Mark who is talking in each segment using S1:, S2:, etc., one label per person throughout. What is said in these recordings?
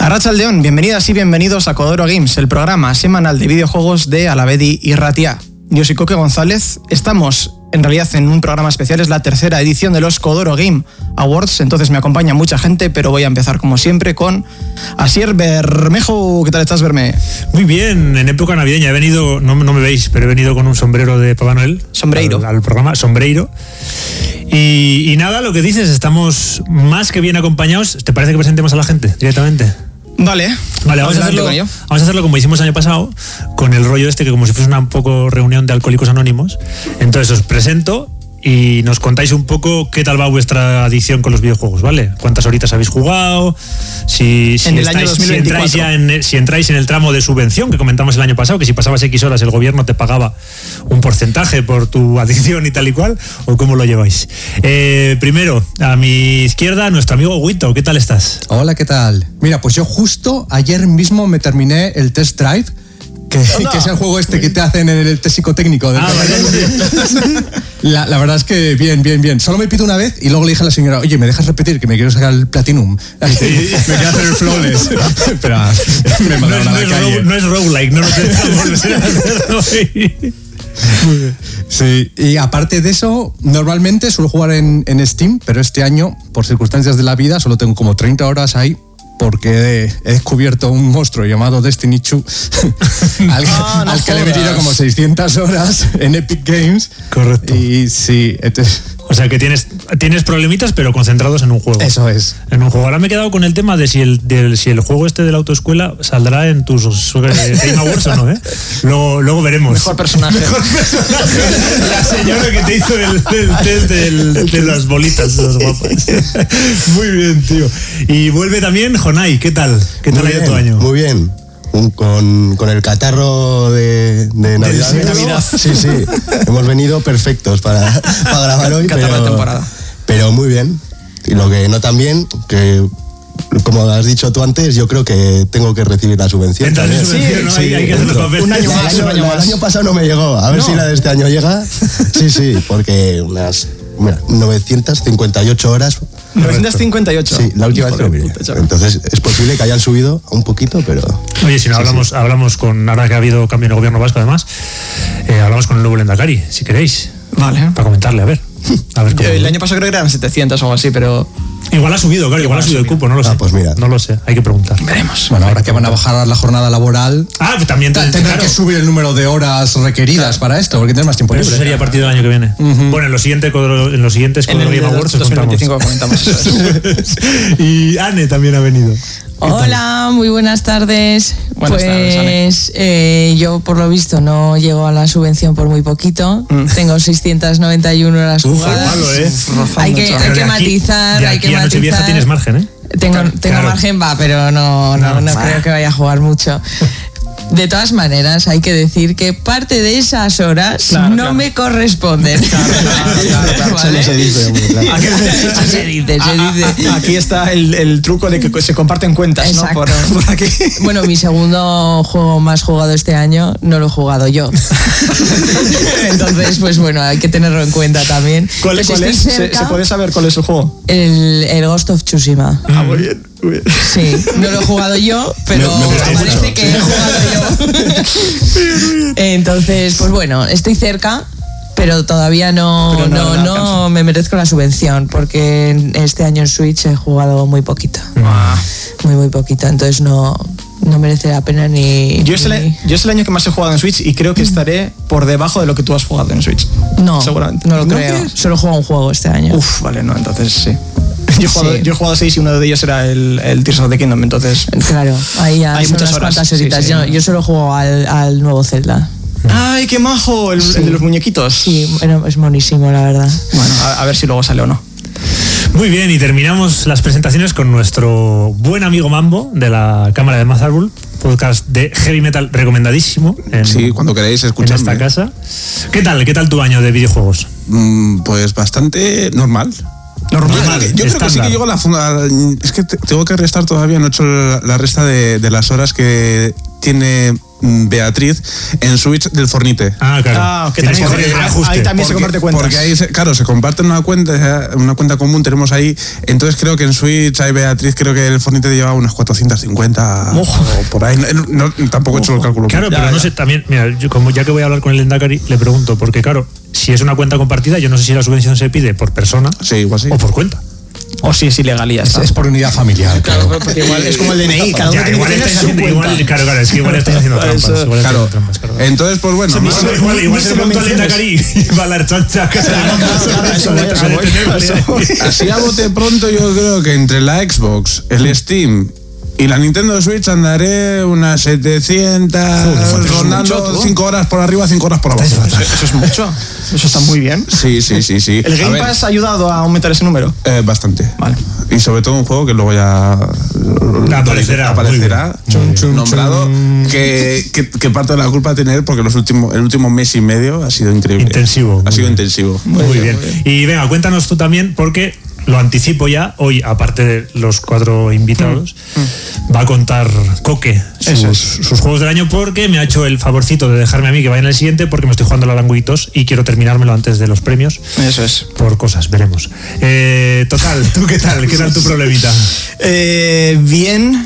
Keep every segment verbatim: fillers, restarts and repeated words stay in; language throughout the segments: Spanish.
S1: Arratsaldeon, bienvenidas y bienvenidos a Codoro Games, el programa semanal de videojuegos de Alavedi y Ratia. Yo soy Coque González, estamos en realidad en un programa especial, es la tercera edición de los Codoro Game Awards, entonces me acompaña mucha gente, pero voy a empezar como siempre con Asier Bermejo. ¿Qué tal estás, Berme?
S2: Muy bien, en época navideña he venido, no, no me veis, pero he venido con un sombrero de Papá Noel.
S1: Sombreiro.
S2: Al, al programa, sombreiro. Y, y nada, lo que dices, estamos más que bien acompañados. ¿Te parece que presentemos a la gente directamente?
S1: Vale,
S2: vale vamos, a hacerlo, vamos a hacerlo como hicimos el año pasado, con el rollo este que como si fuese una un poco reunión de alcohólicos anónimos. Entonces os presento y nos contáis un poco qué tal va vuestra adicción con los videojuegos, ¿vale? ¿Cuántas horitas habéis jugado? Si, si,
S1: en el
S2: estáis,
S1: año dos mil veinticuatro.
S2: Si, entráis ya en, si entráis en el tramo de subvención que comentamos el año pasado, que si pasabas X horas el gobierno te pagaba un porcentaje por tu adicción y tal y cual, ¿o cómo lo lleváis? Eh, primero, a mi izquierda, nuestro amigo Wito, ¿qué tal estás?
S3: Hola, ¿qué tal? Mira, pues yo justo ayer mismo me terminé el Test Drive, que, que es el juego este que te hacen en el test psicotécnico. Del
S2: ah, vale.
S3: la, la verdad es que bien, bien, bien. Solo me pido una vez y luego le dije a la señora, oye, ¿me dejas repetir que me quiero sacar el Platinum? Me quiero hacer el Flawless. Pero me mandaron
S2: no,
S3: a la
S2: es,
S3: calle.
S2: No es roguelike, no lo te dejamos hacerlo.
S3: Muy bien. Sí, y aparte de eso, normalmente suelo jugar en, en Steam, pero este año, por circunstancias de la vida, solo tengo como treinta horas ahí, porque he, he descubierto un monstruo llamado Destiny dos, al,
S1: ah, no
S3: al que le he metido como seiscientas horas en Epic Games.
S2: Correcto.
S3: Y sí, entonces...
S2: O sea que tienes, tienes problemitas, pero concentrados en un juego.
S3: Eso es.
S2: En un juego. Ahora me he quedado con el tema de si el, de, si el juego este de la autoescuela saldrá en tus eh, Game Awards o no, ¿eh? Luego, luego veremos.
S1: Mejor personaje.
S2: Mejor personaje. La señora que te hizo el, el test del, de las bolitas, las guapas. Muy bien, tío. Y vuelve también Jonai, ¿qué tal? ¿Qué tal ha ido tu año?
S4: Muy bien. Un, con, con el catarro de, de Navidad.
S1: De Navidad.
S4: Sí, sí. Hemos venido perfectos para, para grabar hoy.
S1: Catarro
S4: pero,
S1: de temporada.
S4: Pero muy bien. Y lo que no tan bien, que como has dicho tú antes, yo creo que tengo que recibir la subvención.
S2: Entras en subvención, ¿no?
S4: Sí,
S2: hay, hay que hacer los papeles.
S1: Un año más,
S4: el,
S1: un
S4: año,
S1: año más.
S4: el año pasado no me llegó. A ver
S1: no.
S4: si la de este año llega. Sí, sí, porque unas mira, novecientas cincuenta y ocho horas.
S1: novecientos cincuenta y ocho.
S4: Sí, la última vez que lo miré. Entonces es posible que hayan subido un poquito, pero...
S2: Oye, si no,
S4: sí,
S2: hablamos,
S4: sí.
S2: hablamos con, ahora que ha habido cambio en el gobierno vasco además, eh, hablamos con el nuevo Lehendakari, si queréis.
S1: Vale.
S2: Para comentarle, a ver. A ver cómo.
S1: El año pasado creo que eran setecientos o algo así, pero...
S2: Igual ha subido, claro, igual, igual ha subido el cupo, no lo sé.
S4: Ah, pues mira.
S2: No lo sé, hay que preguntar.
S1: Veremos.
S3: Bueno, ahora que van a bajar la jornada laboral,
S2: Ah, también
S3: tendrá
S2: claro.
S3: que subir el número de horas requeridas para esto, porque tienes más tiempo
S2: Pero
S3: libre.
S2: eso sería a partir del año que viene. Uh-huh. Bueno, en los siguientes en los siguientes
S1: En el
S2: Game Awards
S1: dos mil veinticinco comentamos eso.
S2: Y Anne también ha venido.
S5: Hola, muy buenas tardes.
S1: Buenas
S5: pues
S1: tardes,
S5: eh, yo por lo visto no llego a la subvención por muy poquito. Mm. Tengo seiscientas noventa y una horas
S2: Uf,
S5: jugadas.
S2: Malo, ¿eh?
S5: Hay que, hay que matizar, hay que matizar.
S2: Vieja tienes margen, ¿eh?
S5: Tengo,
S2: claro,
S5: tengo
S2: claro.
S5: margen, va, pero no, no, no, no creo que vaya a jugar mucho. De todas maneras, hay que decir que parte de esas horas
S1: claro,
S5: no
S1: claro.
S5: me corresponden.
S1: Claro, claro, claro.
S5: ¿Vale?
S4: Eso no se dice muy claro.
S1: Aquí,
S5: se dice, se dice.
S1: Aquí está el, el truco de que se comparten cuentas, ¿no? Por, por aquí.
S5: Bueno, mi segundo juego más jugado este año no lo he jugado yo. Entonces, pues bueno, hay que tenerlo en cuenta también.
S1: ¿Cuál,
S5: Pues
S1: cuál es?
S5: cerca,
S1: ¿Se, ¿Se puede saber cuál es el juego?
S5: El, el Ghost of Tsushima.
S1: Ah, muy bien, muy bien.
S5: Sí, no lo he jugado yo, pero
S4: Me- me gusta
S5: parece
S4: mucho.
S5: que he jugado yo. Entonces, pues bueno, estoy cerca, pero todavía no,
S1: Pero no,
S5: no,
S1: no
S5: no,
S1: alcanzo.
S5: me merezco la subvención, porque este año en Switch he jugado muy poquito.
S1: Ah.
S5: Muy, muy poquito, entonces no, no merece la pena ni...
S1: Yo es, el,
S5: ni-
S1: yo es el año que más he jugado en Switch y creo que estaré por debajo de lo que tú has jugado en Switch.
S5: No,
S1: Seguramente.
S5: no lo
S1: ¿No
S5: creo.
S1: crees?
S5: Solo he jugado un juego este año.
S1: Uf, vale, no, entonces sí. Yo he jugado,
S5: Sí.
S1: yo he jugado seis y uno de ellos era el, el Tears of the Kingdom, entonces...
S5: Claro, ahí ya
S1: Hay
S5: son
S1: muchas
S5: unas
S1: horas,
S5: cuantas
S1: sí,
S5: horitas.
S1: sí.
S5: Yo, yo solo juego al, al nuevo Zelda.
S1: ¡Ay, qué majo! El,
S5: Sí.
S1: el de los muñequitos.
S5: Sí, bueno, es monísimo, la verdad.
S1: Bueno, a, a ver si luego sale o no.
S2: Muy bien, y terminamos las presentaciones con nuestro buen amigo Mambo de la Cámara de Mazarbul, podcast de heavy metal recomendadísimo en,
S6: Sí, cuando queráis
S2: en
S6: escucharme.
S2: esta casa. ¿Qué tal? ¿Qué tal tu año de videojuegos?
S6: Mm, pues bastante normal.
S2: Normal,
S6: Yo, creo que- yo creo que sí
S2: estándar.
S6: que llego a la funda. Es que te- tengo que restar todavía, no he hecho la, la resta de, de las horas que tiene Beatriz en Switch del Fornite.
S2: Ah, claro.
S1: Ah, que
S2: Tienes
S1: también,
S2: que hacer el
S1: ahí,
S2: ajuste.
S1: ahí también se
S6: Porque-
S1: comparte cuentas.
S6: Porque ahí, se- claro, se comparten una cuenta, una cuenta común tenemos ahí. Entonces creo que en Switch hay Beatriz, creo que el Fornite lleva unas cuatrocientos cincuenta
S1: Ojo.
S6: o por ahí. No, no, tampoco he hecho el cálculo.
S2: Claro, pero
S1: Ya,
S2: no
S1: ya.
S2: sé, también, mira, yo como ya que voy a hablar con el Endacari, le pregunto, porque claro, si es una cuenta compartida, yo no sé si la subvención se pide por persona
S6: Sí, igual sí.
S2: o por cuenta.
S1: O si es ilegal y ya
S3: Es,
S1: está.
S3: es por unidad familiar.
S1: Claro,
S3: creo.
S1: porque igual es como el D N I, cada uno
S2: Ya,
S1: tiene que
S2: igual
S1: tener
S2: estáis
S1: su
S2: haciendo,
S1: cuenta.
S2: igual, claro, claro, es que igual estáis haciendo
S1: Eso.
S2: trampas. Igual estáis
S6: Claro.
S2: haciendo trampas, claro.
S6: Entonces, pues bueno.
S1: Sí,
S6: ¿no?
S1: sí,
S2: Igual, igual, igual
S1: Ni
S2: se
S1: se
S2: lo
S1: lo
S2: preguntó al
S1: menciones.
S2: Endacari y va a la chancha a casa de
S1: Claro, claro, claro, eso voy, eso voy, eso voy.
S6: Así a bote pronto yo creo que entre la Xbox, el Steam y la Nintendo Switch andaré unas setecientas,
S1: Joder, eso es
S6: rondando
S1: mucho, tú.
S6: cinco horas por arriba, cinco horas por abajo.
S1: Eso, eso es mucho. Eso está muy bien.
S6: Sí, sí, sí, sí.
S1: ¿El
S6: A
S1: Game
S6: ver,
S1: Pass ha ayudado a aumentar ese número?
S6: eh, bastante.
S1: Vale.
S6: Y sobre todo un juego que luego ya
S2: Aparecerá,
S6: aparecerá
S2: muy bien. Chun, chun,
S6: nombrado
S3: chun.
S6: que, que, que parte de la culpa tener porque los últimos el último mes y medio ha sido increíble.
S2: Intensivo,
S6: Ha
S2: muy
S6: sido
S2: bien.
S6: intensivo.
S2: Muy,
S1: Muy
S2: bien.
S1: bien, muy
S2: Y venga, cuéntanos tú también, porque lo anticipo ya, hoy, aparte de los cuatro invitados, va a contar Coque sus,
S1: Eso es.
S2: sus juegos del año, porque me ha hecho el favorcito de dejarme a mí que vaya en el siguiente, porque me estoy jugando la Languitos y quiero terminármelo antes de los premios.
S1: Eso es.
S2: Por cosas, veremos. Eh, total, ¿tú qué tal? ¿Qué tal tu problemita?
S1: Eh, bien,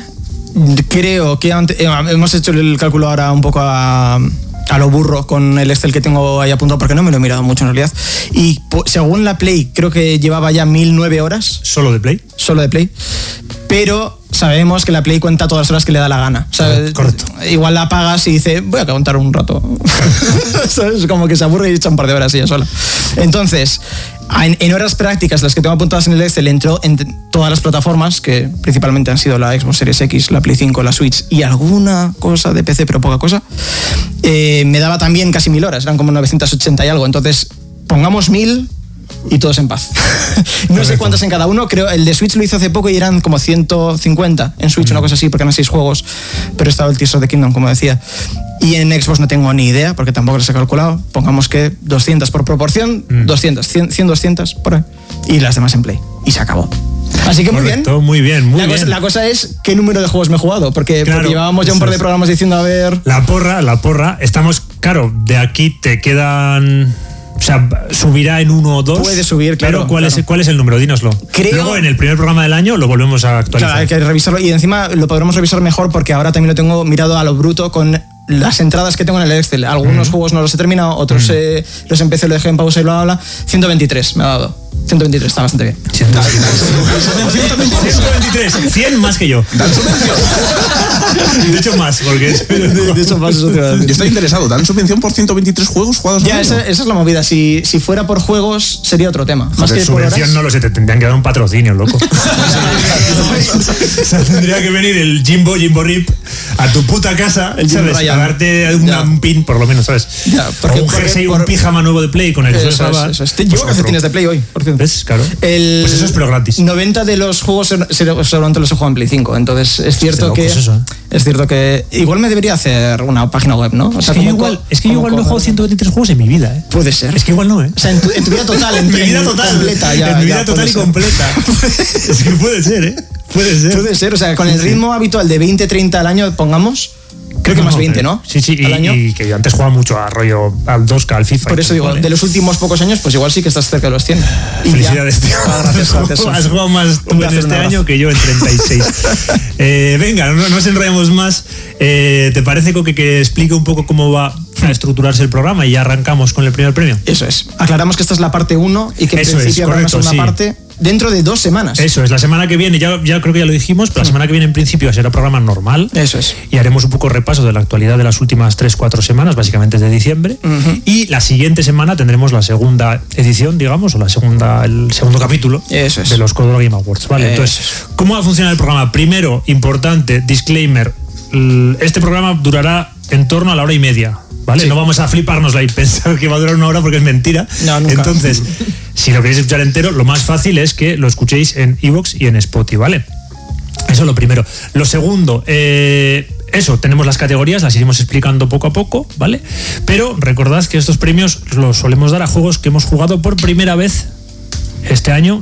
S1: creo que ante- eh, hemos hecho el cálculo ahora un poco a, a lo burro con el Excel que tengo ahí apuntado, porque no me lo he mirado mucho en realidad. Y po- según la Play, creo que llevaba ya mil nueve horas
S2: ¿Solo de Play?
S1: solo de Play. Pero sabemos que la Play cuenta todas las horas que le da la gana. O sea,
S2: Correcto.
S1: Igual la apagas y dice, voy a contar un rato. ¿Sabes? Como que se aburre y echa un par de horas ella sola. Entonces, en, en horas prácticas, las que tengo apuntadas en el Excel, entró en t- todas las plataformas, que principalmente han sido la Xbox Series X, la Play cinco, la Switch y alguna cosa de P C, pero poca cosa. Eh, me daba también casi mil horas, eran como novecientos ochenta y algo. Entonces, pongamos mil y todos en paz. No sé cuántos en cada uno, creo el de Switch lo hizo hace poco y eran como ciento cincuenta en Switch, una cosa así, porque eran seis juegos, pero estaba el Tears of the Kingdom, como decía. Y en Xbox no tengo ni idea, porque tampoco los he calculado. Pongamos que doscientos por proporción,
S2: Mm.
S1: doscientos, cien, cien, doscientos, por ahí. Y las demás en Play. Y se acabó. Así que muy bien.
S2: Correcto, muy bien, muy
S1: la,
S2: bien.
S1: Cosa, la cosa es qué número de juegos me he jugado, porque,
S2: Claro,
S1: porque llevábamos ya un
S2: eso
S1: par de
S2: es.
S1: programas diciendo, a ver...
S2: La porra, la porra. Estamos, claro, de aquí te quedan... O sea, subirá en uno o dos.
S1: Puede subir, claro,
S2: Pero ¿cuál,
S1: claro.
S2: Es, ¿cuál es el número? Dínoslo.
S1: Creo-
S2: Luego, en el primer programa del año, lo volvemos a actualizar.
S1: Claro, hay que revisarlo y encima lo podremos revisar mejor porque ahora también lo tengo mirado a lo bruto con las entradas que tengo en el Excel. Algunos juegos no los he terminado, otros eh, los empecé, lo dejé en pausa y bla, bla, bla. ciento veintitrés me ha dado. ciento veintitrés, está bastante bien.
S2: ciento veintitrés, cien más que yo. De hecho, más, porque...
S1: De hecho, más eso te iba a decir.
S6: Yo estoy interesado. ¿Dan subvención por ciento veintitrés juegos jugados al
S1: Ya,
S6: año?
S1: esa, esa es la movida. Si, si fuera por juegos, sería otro tema. Más
S2: Joder,
S1: que por
S2: subvención
S1: horas.
S2: no lo sé, te tendrían que dar un patrocinio, loco. O sea, tendría que venir el Jimbo, Jimbo Rip, a tu puta casa,
S1: El Jim
S2: ¿sabes?
S1: Ryan.
S2: A darte una-
S1: Ya.
S2: un pin, por lo menos, ¿sabes?
S1: Ya, porque-
S2: o un
S1: porque
S2: jersey,
S1: por-
S2: un pijama nuevo de Play con el que
S1: Eso
S2: sueles
S1: es,
S2: grabar.
S1: eso es.
S2: Pues
S1: Llevo
S2: otro.
S1: calcetines de Play hoy, por cierto.
S2: ¿Ves? Claro.
S1: El
S2: Pues eso es pero gratis.
S1: noventa de los juegos se- se- seguramente los he jugado en Play cinco. Entonces es cierto
S2: locos
S1: que.
S2: eso, ¿eh?
S1: Es cierto que. Igual me debería hacer una página web, ¿no? O
S2: Es
S1: sea,
S2: que yo
S1: como
S2: igual,
S1: co-
S2: es que yo
S1: como
S2: igual no he
S1: co-
S2: jugado ciento veintitrés juegos en mi vida, ¿eh?
S1: Puede ser.
S2: Es que igual no, ¿eh?
S1: O sea, en tu, en tu vida total, en,
S2: En mi vida
S1: en-
S2: total.
S1: completa, ya,
S2: en mi
S1: ya,
S2: vida total
S1: puede
S2: y
S1: ser.
S2: completa. Es que puede ser, ¿eh? Puede ser.
S1: Puede ser, o sea, con el ritmo habitual de veinte, treinta al año, pongamos, creo que más veinte, ¿no?
S2: Sí, sí, y,
S1: Al año.
S2: y que yo antes jugaba mucho a rollo al dos K, al FIFA.
S1: Por
S2: y
S1: eso
S2: tal,
S1: digo,
S2: ¿vale?
S1: de los últimos pocos años, pues igual sí que estás cerca de los cien. Y ya.
S2: Felicidades, tío.
S1: Ah, gracias, gracias.
S2: Has jugado más tú
S1: Un
S2: en
S1: placer,
S2: este
S1: un abrazo.
S2: año que yo en treinta y seis. eh, venga, no no nos enrollemos más. Eh, ¿Te parece, Coque, que explique un poco cómo va a estructurarse el programa y ya arrancamos con el primer premio?
S1: Eso es. Aclaramos que esta es la parte uno y que en
S2: Eso es,
S1: principio habrá una
S2: correcto,
S1: segunda
S2: sí.
S1: parte dentro de dos semanas.
S2: Eso es, la semana que viene, ya, ya creo que ya lo dijimos, pero la semana que viene en principio será programa normal.
S1: Eso es.
S2: Y haremos un poco repaso de la actualidad de las últimas tres cuatro semanas, básicamente desde diciembre.
S1: Ujú.
S2: Y la siguiente semana tendremos la segunda edición, digamos, o la segunda, el segundo capítulo
S1: Eso es.
S2: de los Codoro Game Awards. ¿Vale?
S1: Eso
S2: Entonces, ¿cómo va a funcionar el programa? Primero, importante, disclaimer, l- este programa durará en torno a la hora y media. ¿Vale?
S1: Sí.
S2: No vamos a flipárnosla y pensar que va a durar una hora porque es mentira.
S1: No, nunca.
S2: Entonces, si lo queréis escuchar entero, lo más fácil es que lo escuchéis en iVoox y en Spotify, ¿vale? Eso es lo primero. Lo segundo, eh, eso, tenemos las categorías, las iremos explicando poco a poco, ¿vale? Pero recordad que estos premios los solemos dar a juegos que hemos jugado por primera vez este año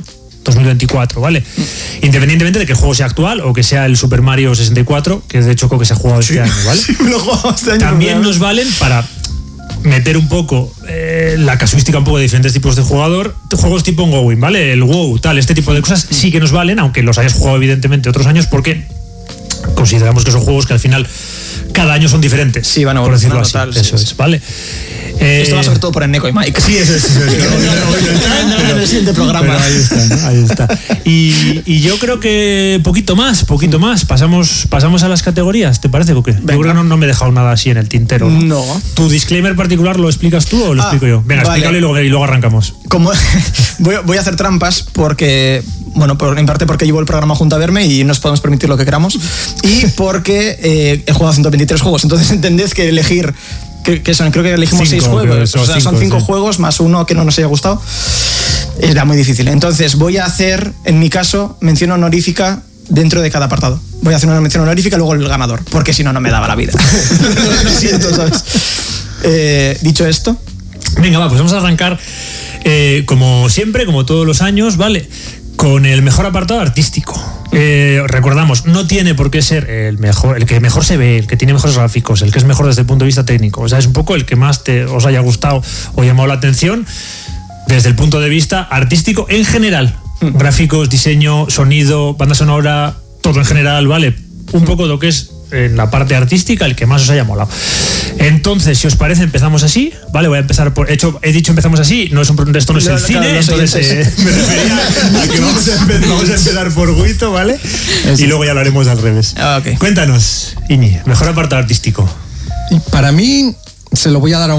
S2: dos mil veinticuatro, ¿vale? Mm. Independientemente de que el juego sea actual o que sea el Super Mario sesenta y cuatro, que de hecho creo que se ha jugado
S1: sí,
S2: este año, ¿vale?
S1: Sí, me lo he jugado este año.
S2: También nos valen para meter un poco eh, la casuística un poco de diferentes tipos de jugador, juegos tipo ongoing, ¿vale? El WoW, tal, este tipo de cosas sí que nos valen, aunque los hayas jugado evidentemente otros años, porque consideramos que son juegos que al final cada año son diferentes.
S1: Sí, van a
S2: por decirlo así.
S1: Tal,
S2: eso
S1: sí,
S2: es, ¿vale?
S1: Eh, Esto va sobre todo por el Neko y Mike.
S2: Sí, eso es. Eso es
S1: en el siguiente programa.
S2: Ahí está, ¿no? Ahí está. Y, y yo creo que poquito más, poquito más. Pasamos, pasamos a las categorías, ¿te parece, Coque? Yo creo que no, no me he dejado nada así en el tintero. No.
S1: no.
S2: ¿Tu disclaimer particular lo explicas tú o lo ah, explico yo? Venga, vale. Explícalo y luego, y luego arrancamos.
S1: Como voy, voy a hacer trampas porque, bueno, por, en parte porque llevo el programa junto a verme y nos podemos permitir lo que queramos. Y porque eh, he jugado ciento veintitrés juegos. Entonces entendés que elegir. Que, que son, creo que elegimos cinco, seis juegos, o sea, cinco, son cinco sí. juegos más uno que no nos haya gustado. Era muy difícil. Entonces voy a hacer, en mi caso, mención honorífica dentro de cada apartado. Voy a hacer una mención honorífica y luego el ganador, porque si no, no me daba la vida. Lo siento, ¿sabes? Eh, dicho esto.
S2: Venga, va, pues vamos a arrancar eh, como siempre, como todos los años, ¿vale? Con el mejor apartado artístico. Eh, recordamos, no tiene por qué ser el mejor, el que mejor se ve, el que tiene mejores gráficos, el que es mejor desde el punto de vista técnico. O sea, es un poco el que más te, os haya gustado o llamado la atención desde el punto de vista artístico en general. Mm. Gráficos, diseño, sonido, banda sonora, todo en general, ¿vale? Un poco lo que es en la parte artística, el que más os haya molado. Entonces, si os parece, empezamos así, ¿vale? Voy a empezar por... Hecho, he dicho empezamos así, no es un, esto no es el claro, cine, entonces eh, me refería a que vamos a, empezar, vamos a empezar por Guito, ¿vale? Eso. Y luego ya lo haremos al revés.
S1: Ah, okay.
S2: Cuéntanos, Iñi, mejor apartado artístico.
S3: Para mí, se lo voy a dar a